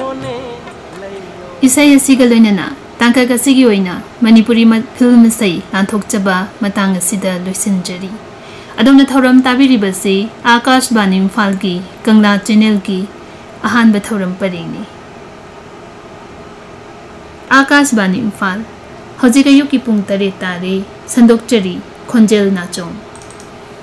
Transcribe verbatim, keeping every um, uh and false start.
Isai asiga loinana tangka asigi oina Manipuri film isai lanthokchaba matang asida loisinjari. Adomna thauram tabiribasi Akash Bani Imphal gi Kangla channel gi ahanba thauram paringni. Akash Bani Imphal Hojika yuki pung tare tare sandokchari khonjel nachong.